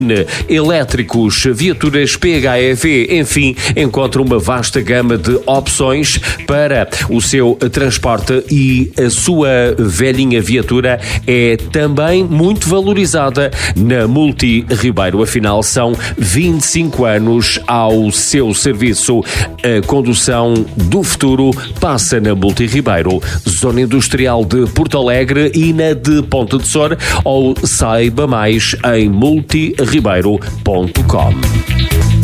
elétricos, viaturas PHEV, enfim, encontra uma vasta gama de opções para o seu transporte e a sua velhinha viatura é também muito valorizada na Multi Ribeiro. Afinal, são 25 anos ao seu serviço. A condução do futuro passa na Multi Ribeiro, Zona Industrial de Porto Alegre e na de Ponte de Sor, ou saiba mais em multiribeiro.com.